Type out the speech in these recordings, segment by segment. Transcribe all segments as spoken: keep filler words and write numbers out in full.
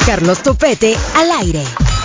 Carlos Topete al aire.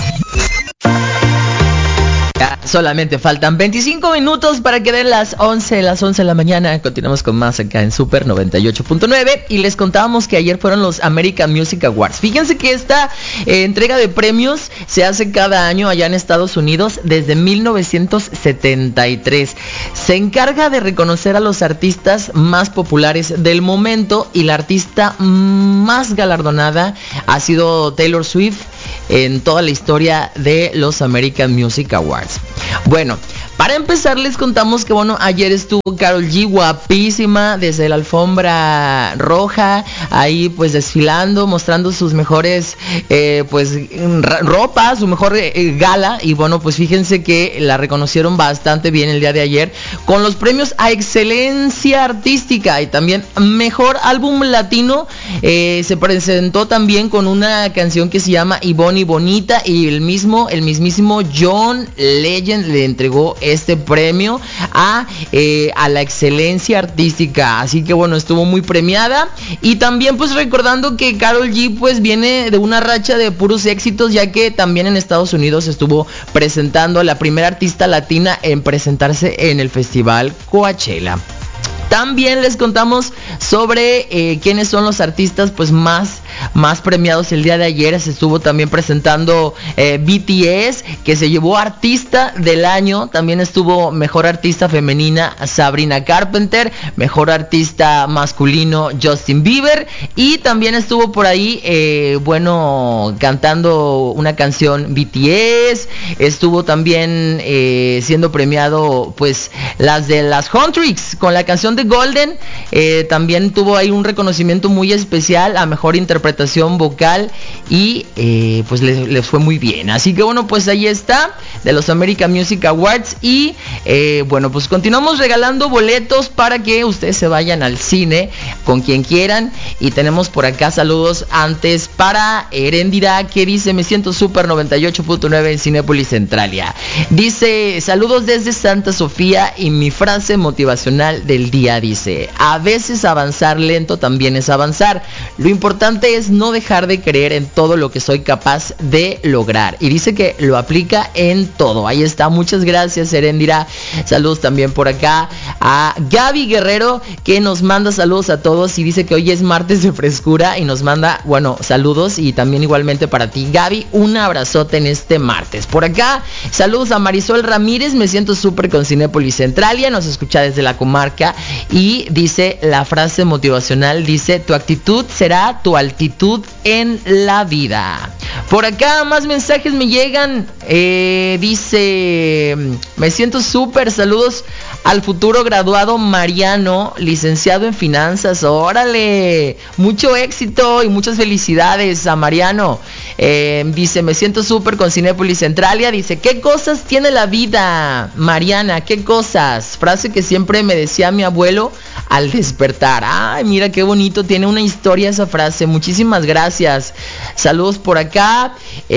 Ya, solamente faltan veinticinco minutos para que den las once, las once de la mañana. Continuamos con más acá en Super noventa y ocho punto nueve. Y les contábamos que ayer fueron los American Music Awards. Fíjense que esta eh, entrega de premios se hace cada año allá en Estados Unidos desde mil novecientos setenta y tres. Se encarga de reconocer a los artistas más populares del momento. Y la artista más galardonada ha sido Taylor Swift en toda la historia de los American Music Awards. Bueno, para empezar les contamos que bueno, ayer estuvo Karol G, guapísima, desde la alfombra roja, ahí pues desfilando, mostrando sus mejores eh, pues ropa, su mejor eh, gala. Y bueno, pues fíjense que la reconocieron bastante bien el día de ayer con los premios a excelencia artística y también mejor álbum latino. Eh, se presentó también con una canción que se llama Ivonne y Bonita, y el mismo, el mismísimo John Legend le entregó este premio a, eh, a la excelencia artística. Así que bueno, estuvo muy premiada. Y también pues recordando que Karol G pues viene de una racha de puros éxitos, ya que también en Estados Unidos estuvo presentando, la primera artista latina en presentarse en el festival Coachella. También les contamos sobre eh, quiénes son los artistas pues más, más premiados el día de ayer. Se estuvo también presentando eh, B T S, que se llevó artista del año. También estuvo mejor artista femenina Sabrina Carpenter, mejor artista masculino Justin Bieber, y también estuvo por ahí eh, bueno, cantando una canción B T S. Estuvo también eh, siendo premiado pues las de las Huntrix con la canción de Golden. Eh, también tuvo ahí un reconocimiento muy especial a mejor interpretación vocal y eh, pues les, les fue muy bien. Así que bueno, pues ahí está, de los American Music Awards. Y eh, bueno, pues continuamos regalando boletos para que ustedes se vayan al cine con quien quieran. Y tenemos por acá saludos antes para Heréndira, que dice: me siento Super noventa y ocho punto nueve en Cinépolis Centralia. Dice: saludos desde Santa Sofía, y mi frase motivacional del día dice: a veces avanzar lento también es avanzar. Lo importante es no dejar de creer en todo lo que soy capaz de lograr. Y dice que lo aplica en todo. Ahí está, muchas gracias Heréndira. Saludos también por acá a Gaby Guerrero, que nos manda saludos a todos y dice que hoy es martes de frescura y nos manda, bueno, saludos. Y también igualmente para ti, Gaby, un abrazote en este martes. Por acá, saludos a Marisol Ramírez: me siento súper con Cinépolis Centralia, nos escucha desde la comarca. Y dice la frase motivacional, dice: tu actitud será tu altitud en la vida. Por acá más mensajes me llegan. eh, Dice: me siento súper, saludos al futuro graduado Mariano, licenciado en finanzas. Órale, mucho éxito y muchas felicidades a Mariano. eh, Dice: me siento súper con Cinépolis Centralia. Dice: ¿qué cosas tiene la vida, Mariana? ¿Qué cosas? Frase que siempre me decía mi abuelo al despertar. Ay, mira qué bonito, tiene una historia esa frase. Muchísimas gracias. Saludos por acá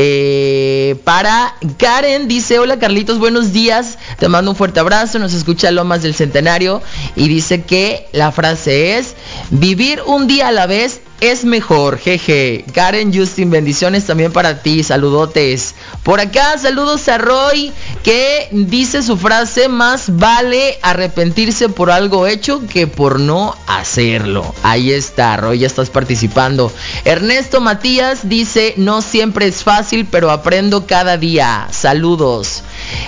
eh, para Karen. Dice: hola Carlitos, buenos días, te mando un fuerte abrazo, nos escucha Lomas del Centenario. Y dice que la frase es: vivir un día a la vez es mejor, jeje. Karen, Justin, bendiciones también para ti, saludotes. Por acá, saludos a Roy, que dice su frase: más vale arrepentirse por algo hecho que por no hacerlo. Ahí está, Roy, ya estás participando. Ernesto Matías dice: no siempre es fácil, pero aprendo cada día. Saludos.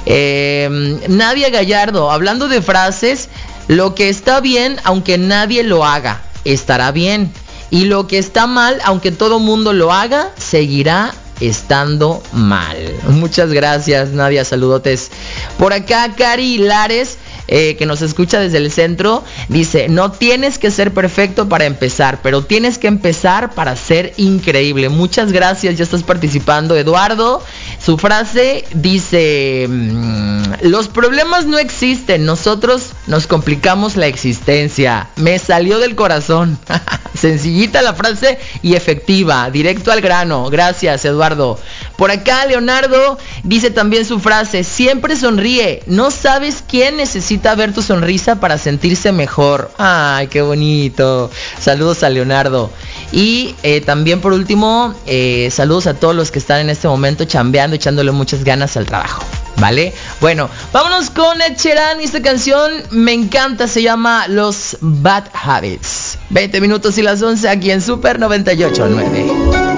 Eh, Nadia Gallardo, hablando de frases: lo que está bien, aunque nadie lo haga, estará bien. Y lo que está mal, aunque todo mundo lo haga, seguirá estando mal. Muchas gracias, Nadia, saludotes. Por acá, Cari Hilares, eh, que nos escucha desde el centro, dice: no tienes que ser perfecto para empezar, pero tienes que empezar para ser increíble. Muchas gracias, ya estás participando, Eduardo. Su frase dice: los problemas no existen, nosotros nos complicamos la existencia. Me salió del corazón. Sencillita la frase y efectiva, directo al grano. Gracias, Eduardo. Por acá Leonardo dice también su frase: siempre sonríe, no sabes quién necesita ver tu sonrisa para sentirse mejor. Ay, qué bonito. Saludos a Leonardo. Y eh, también por último, eh, saludos a todos los que están en este momento chambeando, echándole muchas ganas al trabajo, ¿vale? Bueno, vámonos con Ed Sheeran. Esta canción me encanta, se llama Los Bad Habits. veinte minutos y las once aquí en Super noventa y ocho punto nueve.